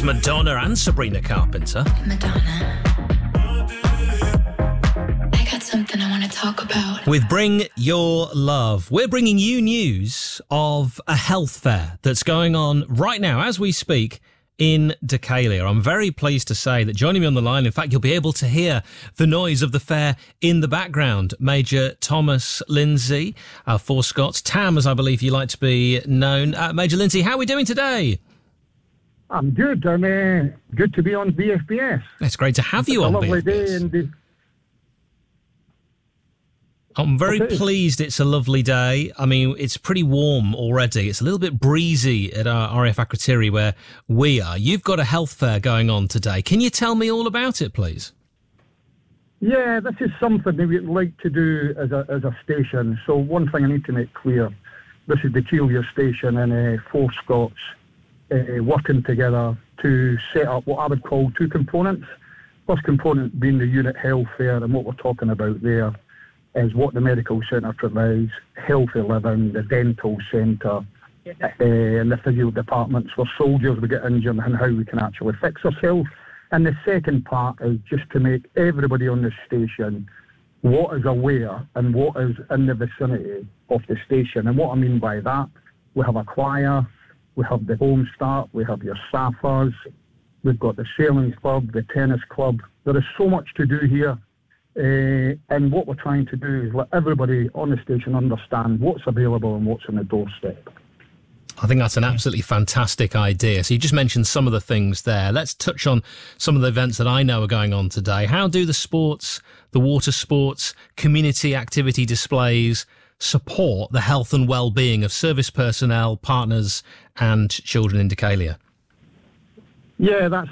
It's Madonna and Sabrina Carpenter. Madonna, I got something I want to talk about. With Bring Your Love, we're bringing you news of a health fair that's going on right now as we speak in Decalia. I'm very pleased to say that joining me on the line, in fact, you'll be able to hear the noise of the fair in the background. Major Thomas Lindsay, for Scots, Tam, as I believe you like to be known. Major Lindsay, how are we doing today? I'm good. I'm good to be on BFBS. It's great to have you on BFBS. It's a lovely day. I'm very pleased it's a lovely day. I mean, it's pretty warm already. It's a little bit breezy at our RAF Akrotiri where we are. You've got a health fair going on today. Can you tell me all about it, please? Yeah, this is something that we'd like to do as a station. So one thing I need to make clear, this is the Decalia station and Four Scots working together to set up what I would call two components. First component being the unit health fair, and what we're talking about there is what the medical centre provides, healthy living, the dental centre, and the physio departments for soldiers we get injured and how we can actually fix ourselves. And the second part is just to make everybody on the station what is aware and what is in the vicinity of the station. And what I mean by that, we have a choir, we have the Home Start, we have your Saffers, we've got the sailing club, the tennis club. There is so much to do here. And what we're trying to do is let everybody on the station understand what's available and what's on the doorstep. I think that's an absolutely fantastic idea. So you just mentioned some of the things there. Let's touch on some of the events that I know are going on today. How do the sports, the water sports, community activity displays support the health and well-being of service personnel, partners and children in Decalia? Yeah, that's